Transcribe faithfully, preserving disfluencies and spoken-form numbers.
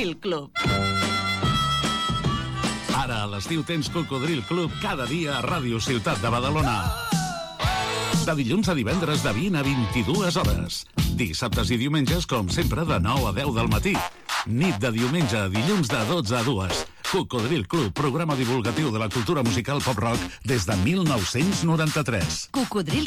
Cocodril Club. Ara a l'estiu tens Cocodril Club cada dia a Ràdio Ciutat de Badalona. De dilluns a divendres de vint a vint-i-dues hores. Dissabtes i diumenges, com sempre, de nou a deu del matí. Nit de diumenge a dilluns de dotze a dues. Cocodril Club, programa divulgatiu de la cultura musical pop-rock des de mil nou-cents noranta-tres. Cocodril